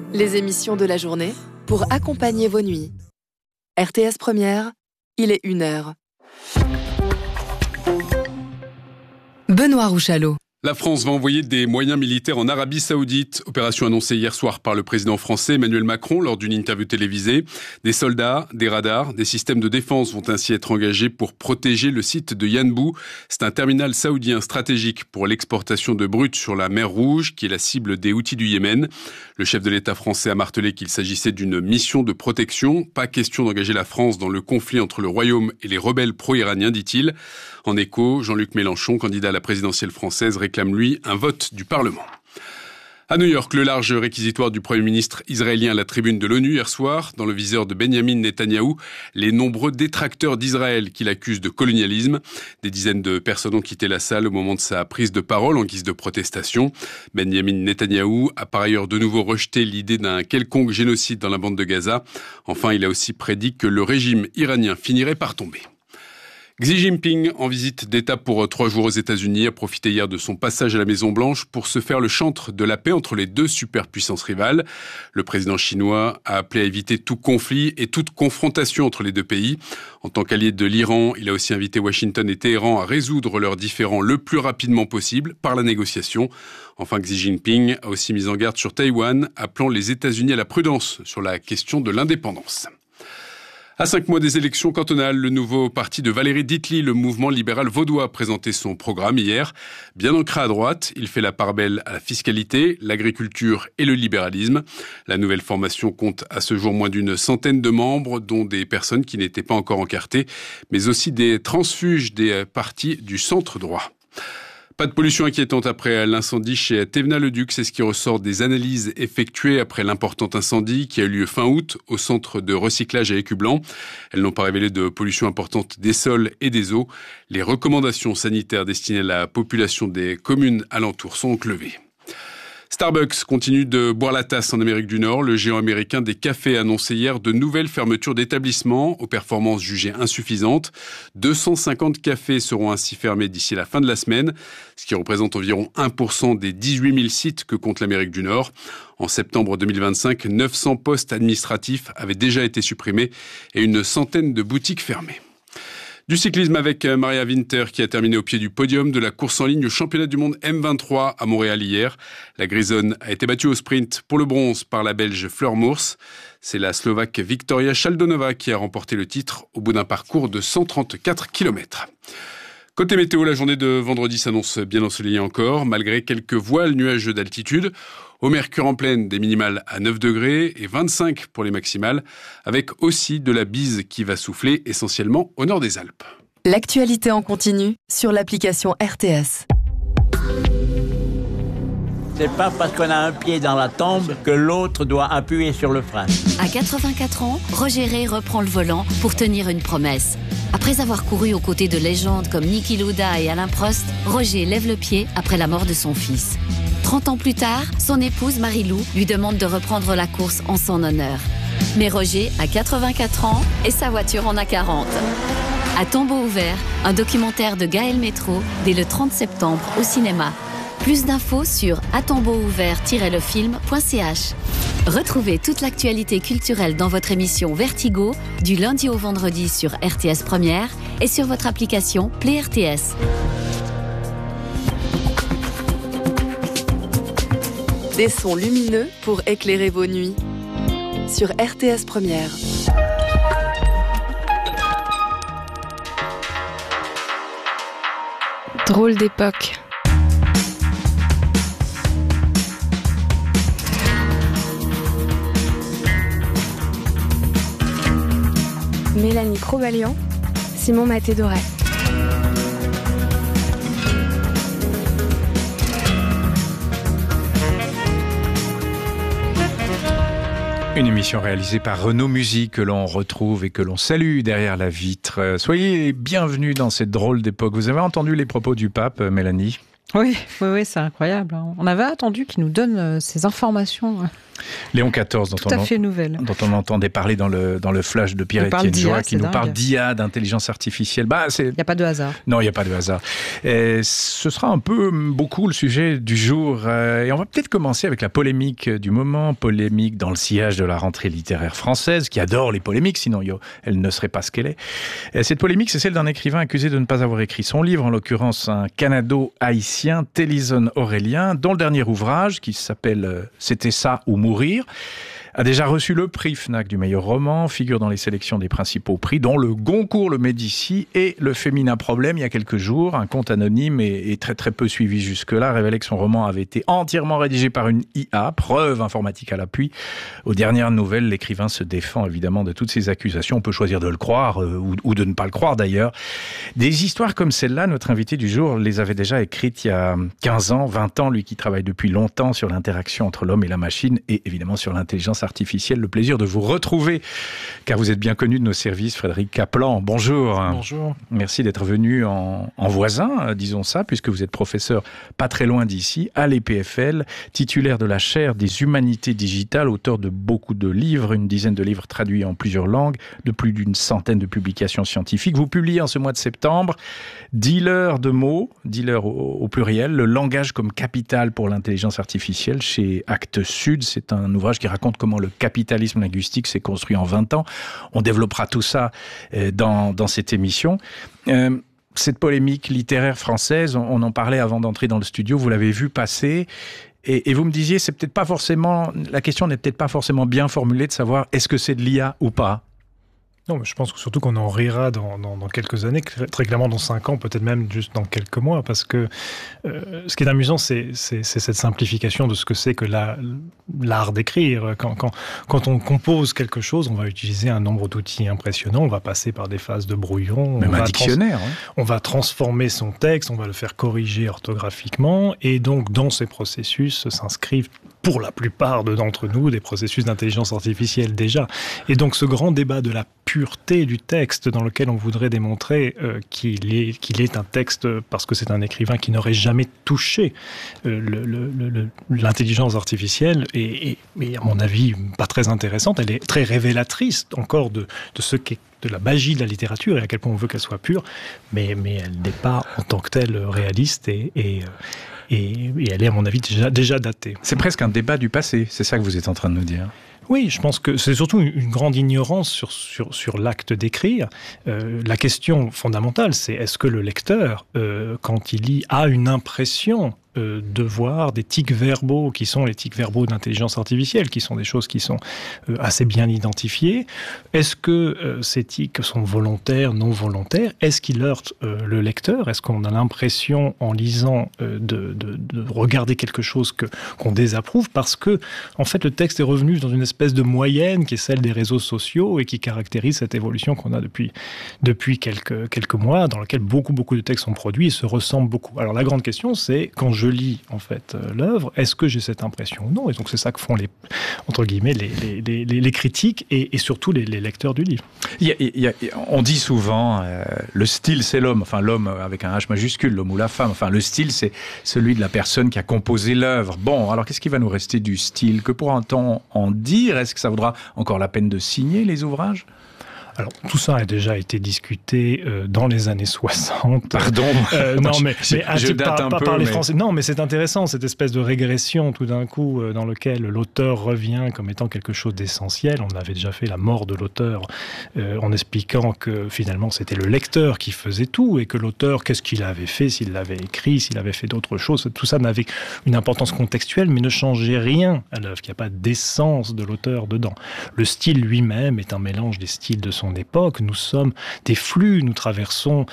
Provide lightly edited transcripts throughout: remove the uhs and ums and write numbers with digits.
Les émissions de la journée pour accompagner vos nuits. RTS Première, il est 1h. Benoît Rouchalot. La France va envoyer des moyens militaires en Arabie Saoudite. Opération annoncée hier soir par le président français Emmanuel Macron lors d'une interview télévisée. Des soldats, des radars, des systèmes de défense vont ainsi être engagés pour protéger le site de Yanbu. C'est un terminal saoudien stratégique pour l'exportation de brut sur la mer Rouge, qui est la cible des Houthis du Yémen. Le chef de l'État français a martelé qu'il s'agissait d'une mission de protection. Pas question d'engager la France dans le conflit entre le Royaume et les rebelles pro-iraniens, dit-il. En écho, Jean-Luc Mélenchon, candidat à la présidentielle française, réclame lui un vote du Parlement. À New York, le large réquisitoire du Premier ministre israélien à la tribune de l'ONU hier soir, dans le viseur de Benyamin Netanyahou, les nombreux détracteurs d'Israël qui l'accusent de colonialisme. Des dizaines de personnes ont quitté la salle au moment de sa prise de parole en guise de protestation. Benyamin Netanyahou a par ailleurs de nouveau rejeté l'idée d'un quelconque génocide dans la bande de Gaza. Enfin, il a aussi prédit que le régime iranien finirait par tomber. Xi Jinping, en visite d'État pour 3 jours aux États-Unis, a profité hier de son passage à la Maison-Blanche pour se faire le chantre de la paix entre les deux superpuissances rivales. Le président chinois a appelé à éviter tout conflit et toute confrontation entre les deux pays. En tant qu'allié de l'Iran, il a aussi invité Washington et Téhéran à résoudre leurs différends le plus rapidement possible par la négociation. Enfin, Xi Jinping a aussi mis en garde sur Taïwan, appelant les États-Unis à la prudence sur la question de l'indépendance. À 5 mois des élections cantonales, le nouveau parti de Valérie Ditli, le mouvement libéral vaudois, a présenté son programme hier. Bien ancré à droite, il fait la part belle à la fiscalité, l'agriculture et le libéralisme. La nouvelle formation compte à ce jour moins d'une centaine de membres, dont des personnes qui n'étaient pas encore encartées, mais aussi des transfuges des partis du centre droit. Pas de pollution inquiétante après l'incendie chez Thévenat-le-Duc, c'est ce qui ressort des analyses effectuées après l'important incendie qui a eu lieu fin août au centre de recyclage à Écublanc. Elles n'ont pas révélé de pollution importante des sols et des eaux. Les recommandations sanitaires destinées à la population des communes alentours sont donc levées. Starbucks continue de boire la tasse en Amérique du Nord. Le géant américain des cafés a annoncé hier de nouvelles fermetures d'établissements aux performances jugées insuffisantes. 250 cafés seront ainsi fermés d'ici la fin de la semaine, ce qui représente environ 1% des 18 000 sites que compte l'Amérique du Nord. En septembre 2025, 900 postes administratifs avaient déjà été supprimés et une centaine de boutiques fermées. Du cyclisme avec Maria Winter qui a terminé au pied du podium de la course en ligne au championnat du monde M23 à Montréal hier. La Grisonne a été battue au sprint pour le bronze par la Belge Fleur Mours. C'est la Slovaque Victoria Chaldonova qui a remporté le titre au bout d'un parcours de 134 km. Côté météo, la journée de vendredi s'annonce bien ensoleillée encore, malgré quelques voiles nuageux d'altitude. Au mercure en pleine, des minimales à 9 degrés et 25 pour les maximales, avec aussi de la bise qui va souffler essentiellement au nord des Alpes. L'actualité en continu sur l'application RTS. C'est pas parce qu'on a un pied dans la tombe que l'autre doit appuyer sur le frein. À 84 ans, Roger Ray reprend le volant pour tenir une promesse. Après avoir couru aux côtés de légendes comme Niki Lauda et Alain Prost, Roger lève le pied après la mort de son fils. 30 ans plus tard, son épouse Marie-Lou lui demande de reprendre la course en son honneur. Mais Roger a 84 ans et sa voiture en a 40. À tombeau ouvert, un documentaire de Gaël Métro dès le 30 septembre au cinéma. Plus d'infos sur atombeauouvert-lefilm.ch. Retrouvez toute l'actualité culturelle dans votre émission Vertigo du lundi au vendredi sur RTS Première et sur votre application Play RTS. Des sons lumineux pour éclairer vos nuits. Sur RTS Première. Drôle d'époque. Mélanie Crobalian, Simon Maté-Doré. Une émission réalisée par Renaud Musique que l'on retrouve et que l'on salue derrière la vitre. Soyez bienvenus dans cette drôle d'époque. Vous avez entendu les propos du pape, Mélanie ? Oui, c'est incroyable. On avait attendu qu'il nous donne ces informations Léon XIV, Tout à fait nouvelle. dont on entendait parler dans le flash de Pierre-Étienne Joie, qui nous parle d'IA, d'intelligence artificielle. Il n'y a pas de hasard. Non, il n'y a pas de hasard. Et ce sera beaucoup le sujet du jour. Et on va peut-être commencer avec la polémique du moment, polémique dans le sillage de la rentrée littéraire française, qui adore les polémiques, sinon elle ne serait pas ce qu'elle est. Et cette polémique, c'est celle d'un écrivain accusé de ne pas avoir écrit son livre, en l'occurrence un Canado-haïtien, Téléson Aurélien, dont le dernier ouvrage, qui s'appelle « C'était ça ou mourir », a déjà reçu le prix Fnac du meilleur roman, figure dans les sélections des principaux prix, dont le Goncourt, le Médicis et le Féminin Problème il y a quelques jours. Un compte anonyme et très très peu suivi jusque-là révélait que son roman avait été entièrement rédigé par une IA, preuve informatique à l'appui. Aux dernières nouvelles, l'écrivain se défend évidemment de toutes ces accusations. On peut choisir de le croire ou de ne pas le croire d'ailleurs. Des histoires comme celle-là, notre invité du jour les avait déjà écrites il y a 15 ans, 20 ans, lui qui travaille depuis longtemps sur l'interaction entre l'homme et la machine et évidemment sur l'intelligence artificielle. Le plaisir de vous retrouver, car vous êtes bien connu de nos services, Frédéric Kaplan. Bonjour. Bonjour. Merci d'être venu en voisin, disons ça, puisque vous êtes professeur pas très loin d'ici, à l'EPFL, titulaire de la chaire des humanités digitales, auteur de beaucoup de livres, une dizaine de livres traduits en plusieurs langues, de plus d'une centaine de publications scientifiques. Vous publiez en ce mois de septembre Dealer de mots, dealer au pluriel, le langage comme capital pour l'intelligence artificielle chez Actes Sud. C'est un ouvrage qui raconte comment le capitalisme linguistique s'est construit en 20 ans. On développera tout ça dans cette émission. Cette polémique littéraire française, on en parlait avant d'entrer dans le studio, vous l'avez vu passer. Et vous me disiez, la question n'est peut-être pas forcément bien formulée de savoir est-ce que c'est de l'IA ou pas. Non, mais je pense surtout qu'on en rira dans quelques années, très clairement dans 5 ans, peut-être même juste dans quelques mois, parce que ce qui est amusant, c'est cette simplification de ce que c'est que l'art d'écrire. Quand on compose quelque chose, on va utiliser un nombre d'outils impressionnants, on va passer par des phases de brouillon. Même un dictionnaire. On va transformer son texte, on va le faire corriger orthographiquement, et donc dans ces processus s'inscrivent pour la plupart d'entre nous des processus d'intelligence artificielle déjà. Et donc ce grand débat de la pureté du texte dans lequel on voudrait démontrer qu'il est un texte parce que c'est un écrivain qui n'aurait jamais touché l'intelligence artificielle est à mon avis pas très intéressante. Elle est très révélatrice encore de ce qu'est de la magie de la littérature et à quel point on veut qu'elle soit pure, mais elle n'est pas en tant que telle réaliste et elle est à mon avis déjà datée. C'est presque un débat du passé, c'est ça que vous êtes en train de nous dire. Oui, je pense que c'est surtout une grande ignorance sur l'acte d'écrire. La question fondamentale, c'est est-ce que le lecteur, quand il lit, a une impression de voir des tics verbaux qui sont les tics verbaux d'intelligence artificielle, qui sont des choses qui sont assez bien identifiées. Est-ce que ces tics sont volontaires, non volontaires? Est-ce qu'ils heurtent le lecteur? Est-ce qu'on a l'impression, en lisant, de regarder quelque chose qu'on désapprouve? Parce que, en fait, le texte est revenu dans une espèce de moyenne qui est celle des réseaux sociaux et qui caractérise cette évolution qu'on a depuis quelques mois, dans laquelle beaucoup de textes sont produits et se ressemblent beaucoup. Alors la grande question, c'est quand je lis en fait l'œuvre, est-ce que j'ai cette impression ou non? Et donc c'est ça que font les critiques et surtout les lecteurs du livre. On dit souvent le style c'est l'homme, enfin l'homme avec un H majuscule, l'homme ou la femme, enfin le style c'est celui de la personne qui a composé l'œuvre. Bon, alors qu'est-ce qui va nous rester du style? Que pourra-t-on en dire? Est-ce que ça vaudra encore la peine de signer les ouvrages? Alors, tout ça a déjà été discuté dans les années 60. Pardon. Non, mais je date un peu. Par les Français. Non, mais c'est intéressant, cette espèce de régression, tout d'un coup, dans lequel l'auteur revient comme étant quelque chose d'essentiel. On avait déjà fait la mort de l'auteur en expliquant que, finalement, c'était le lecteur qui faisait tout et que l'auteur, qu'est-ce qu'il avait fait, s'il l'avait écrit, s'il avait fait d'autres choses. Tout ça n'avait une importance contextuelle, mais ne changeait rien à l'œuvre, qu'il n'y a pas d'essence de l'auteur dedans. Le style lui-même est un mélange des styles de son époque. Nous sommes des flux, nous traversons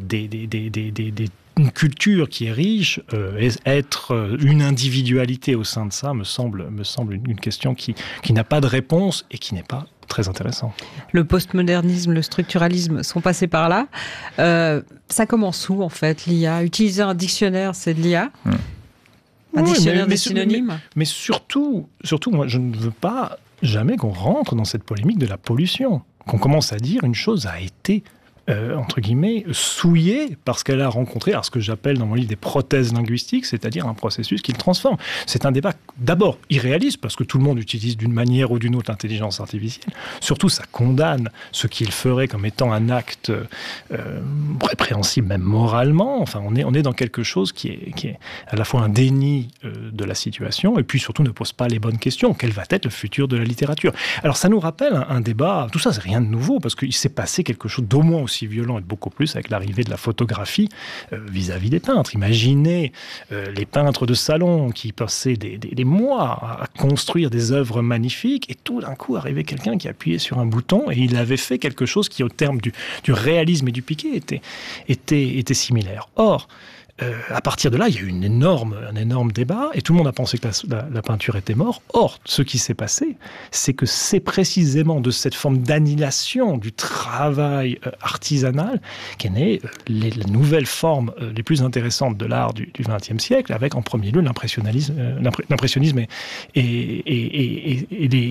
une culture qui est riche. Être une individualité au sein de ça me semble une question qui n'a pas de réponse et qui n'est pas très intéressant. Le postmodernisme, le structuralisme sont passés par là. Ça commence où en fait, l'IA? Utiliser un dictionnaire, c'est de l'IA? Un dictionnaire des synonymes? Mais surtout, moi, je ne veux pas jamais qu'on rentre dans cette polémique de la pollution. Qu'on commence à dire une chose a été entre guillemets, souillée parce qu'elle a rencontré ce que j'appelle dans mon livre des prothèses linguistiques, c'est-à-dire un processus qui le transforme. C'est un débat d'abord irréaliste parce que tout le monde utilise d'une manière ou d'une autre l'intelligence artificielle. Surtout, ça condamne ce qu'il ferait comme étant un acte répréhensible, même moralement. Enfin, on est dans quelque chose qui est à la fois un déni de la situation et puis surtout ne pose pas les bonnes questions. Quel va être le futur de la littérature? Alors, ça nous rappelle un débat. Tout ça, c'est rien de nouveau parce qu'il s'est passé quelque chose d'au moins aussi violent et de beaucoup plus avec l'arrivée de la photographie vis-à-vis des peintres. Imaginez les peintres de salon qui passaient des mois à construire des œuvres magnifiques et tout d'un coup arrivait quelqu'un qui appuyait sur un bouton et il avait fait quelque chose qui, au terme du réalisme et du piqué, était similaire. Or, à partir de là, il y a eu un énorme débat et tout le monde a pensé que la peinture était morte. Or, ce qui s'est passé, c'est que c'est précisément de cette forme d'annihilation du travail artisanal qu'est née les nouvelles formes les plus intéressantes de l'art du XXe siècle, avec en premier lieu l'impressionnisme et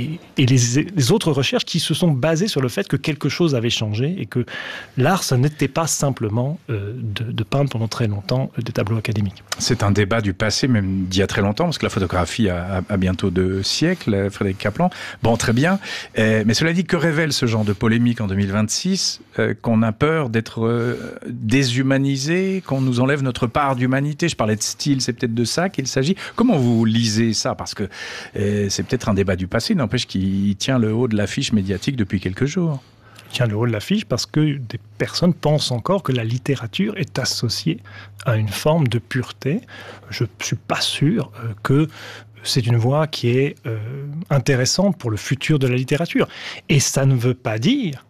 les autres recherches qui se sont basées sur le fait que quelque chose avait changé et que l'art, ce n'était pas simplement de peindre pendant très longtemps des tableaux académiques. C'est un débat du passé, même d'il y a très longtemps, parce que la photographie a bientôt 2 siècles, Frédéric Kaplan. Bon, très bien. Mais cela dit, que révèle ce genre de polémique en 2026 qu'on a peur d'être déshumanisé, qu'on nous enlève notre part d'humanité? Je parlais de style, c'est peut-être de ça qu'il s'agit. Comment vous lisez ça? Parce que c'est peut-être un débat du passé, n'empêche qu'il tient le haut de l'affiche médiatique depuis quelques jours. Tient le haut de l'affiche parce que des personnes pensent encore que la littérature est associée à une forme de pureté. Je ne suis pas sûr que c'est une voie qui est intéressante pour le futur de la littérature. Et ça ne veut pas dire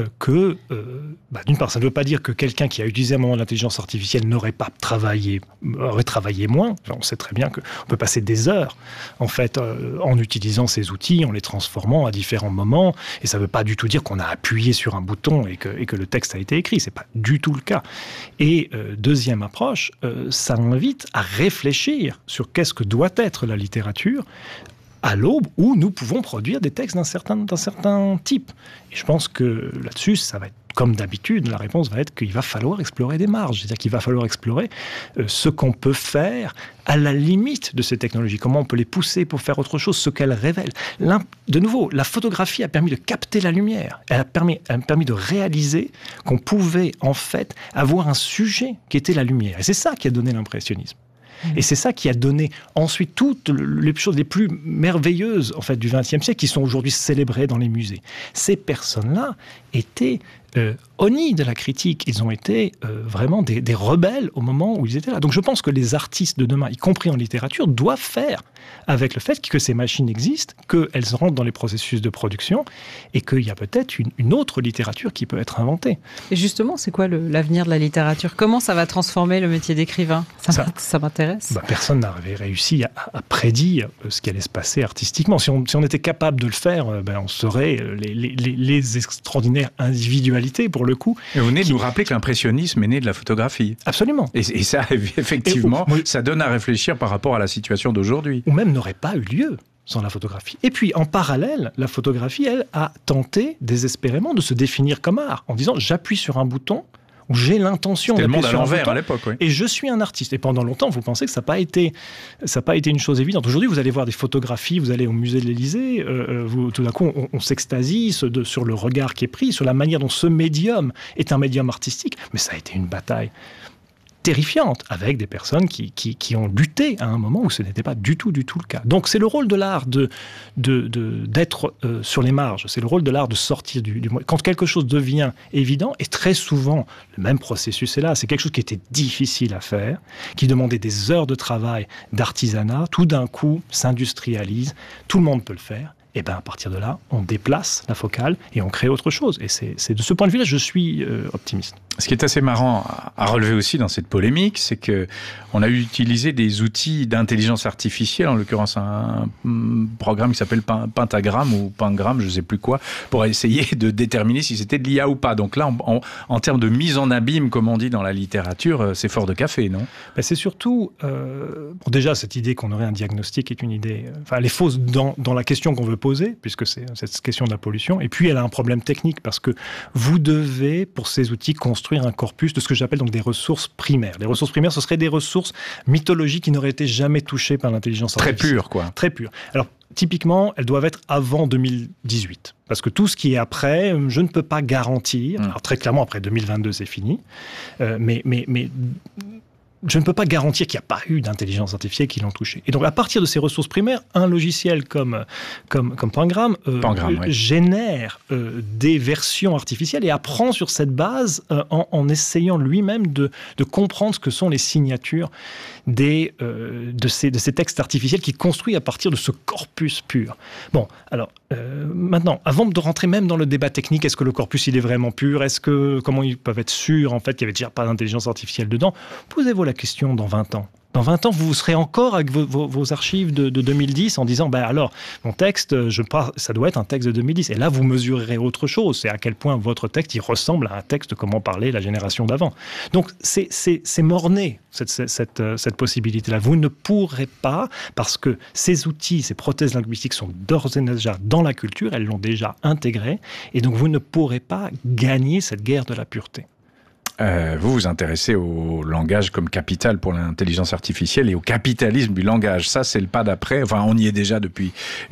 d'une part, ça ne veut pas dire que quelqu'un qui a utilisé un moment l'intelligence artificielle n'aurait pas travaillé, aurait travaillé moins. On sait très bien qu'on peut passer des heures, en fait, en utilisant ces outils, en les transformant à différents moments. Et ça ne veut pas du tout dire qu'on a appuyé sur un bouton et que le texte a été écrit. C'est pas du tout le cas. Et deuxième approche, ça invite à réfléchir sur qu'est-ce que doit être la littérature à l'aube où nous pouvons produire des textes d'un certain type. Et je pense que là-dessus, ça va être comme d'habitude, la réponse va être qu'il va falloir explorer des marges. C'est-à-dire qu'il va falloir explorer ce qu'on peut faire à la limite de ces technologies. Comment on peut les pousser pour faire autre chose, ce qu'elles révèlent. De nouveau, la photographie a permis de capter la lumière. Elle a permis de réaliser qu'on pouvait en fait avoir un sujet qui était la lumière. Et c'est ça qui a donné l'impressionnisme. Et c'est ça qui a donné ensuite toutes les choses les plus merveilleuses en fait, du XXe siècle qui sont aujourd'hui célébrées dans les musées. Ces personnes-là étaient honnis de la critique. Ils ont été vraiment des rebelles au moment où ils étaient là. Donc je pense que les artistes de demain, y compris en littérature, doivent faire avec le fait que ces machines existent, qu'elles rentrent dans les processus de production et qu'il y a peut-être une autre littérature qui peut être inventée. Et justement, c'est quoi l'avenir de la littérature? Comment ça va transformer le métier d'écrivain? Ça m'intéresse. Personne n'avait réussi à prédire ce qui allait se passer artistiquement. Si on était capable de le faire, on serait les extraordinaires individualités, pour le coup. Et vous venez de nous rappeler que l'impressionnisme est né de la photographie. Absolument. Et ça, effectivement, ça donne à réfléchir par rapport à la situation d'aujourd'hui. Ou même n'aurait pas eu lieu sans la photographie. Et puis, en parallèle, la photographie, elle, a tenté désespérément de se définir comme art, en disant « j'appuie sur un bouton », où j'ai l'intention d'appuyer sur un bouton. C'était le monde à l'envers à l'époque, oui. Et je suis un artiste. Et pendant longtemps, vous pensez que ça n'a pas été une chose évidente. Aujourd'hui, vous allez voir des photographies, vous allez au musée de l'Élysée, tout d'un coup, on s'extasie sur le regard qui est pris, sur la manière dont ce médium est un médium artistique. Mais ça a été une bataille terrifiante, avec des personnes qui ont lutté à un moment où ce n'était pas du tout le cas. Donc c'est le rôle de l'art d'être sur les marges, c'est le rôle de l'art de sortir du quand quelque chose devient évident, et très souvent, le même processus est là, c'est quelque chose qui était difficile à faire, qui demandait des heures de travail, d'artisanat, tout d'un coup s'industrialise, tout le monde peut le faire. Et bien, à partir de là, on déplace la focale et on crée autre chose. Et c'est de ce point de vue-là, je suis optimiste. Ce qui est assez marrant à relever aussi dans cette polémique, c'est que on a utilisé des outils d'intelligence artificielle, en l'occurrence un programme qui s'appelle Pentagram ou Pangram, je ne sais plus quoi, pour essayer de déterminer si c'était de l'IA ou pas. Donc là, en termes de mise en abîme, comme on dit dans la littérature, c'est fort de café, non? C'est surtout... déjà, cette idée qu'on aurait un diagnostic est une idée... elle est fausse dans la question qu'on veut poser, puisque c'est cette question de la pollution. Et puis, elle a un problème technique, parce que vous devez, pour ces outils, construire un corpus de ce que j'appelle donc des ressources primaires. Les ressources primaires, ce seraient des ressources mythologiques qui n'auraient été jamais touchées par l'intelligence artificielle. Très pures, quoi. Très pures. Alors, typiquement, elles doivent être avant 2018. Parce que tout ce qui est après, je ne peux pas garantir. Alors, très clairement, après 2022, c'est fini. Mais je ne peux pas garantir qu'il n'y a pas eu d'intelligence artificielle qui l'ont touché. Et donc, à partir de ces ressources primaires, un logiciel comme Pangram génère des versions artificielles et apprend sur cette base en essayant lui-même de comprendre ce que sont les signatures de ces textes artificiels qu'il construit à partir de ce corpus pur. Bon, alors, maintenant, avant de rentrer même dans le débat technique, est-ce que le corpus, il est vraiment pur ? Comment ils peuvent être sûrs, en fait, qu'il n'y avait déjà pas d'intelligence artificielle dedans ? Posez-vous la question dans 20 ans. Dans 20 ans, vous serez encore avec vos archives de 2010 en disant, alors, mon texte, ça doit être un texte de 2010. Et là, vous mesurerez autre chose. C'est à quel point votre texte, il ressemble à un texte comment parlait la génération d'avant. Donc, c'est mort-né, cette possibilité-là. Vous ne pourrez pas, parce que ces outils, ces prothèses linguistiques sont d'ores et déjà dans la culture, elles l'ont déjà intégré, et donc vous ne pourrez pas gagner cette guerre de la pureté. Vous vous intéressez au langage comme capital pour l'intelligence artificielle et au capitalisme du langage. Ça, c'est le pas d'après. Enfin, on y est déjà depuis